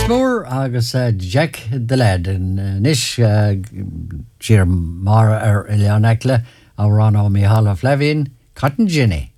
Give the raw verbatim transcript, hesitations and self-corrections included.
Mór agus uh, Jack the Lad in uh, Nish uh, Jir Mara ar Ilian Ekle a Rano Mihala Flavin Cotton Ginny.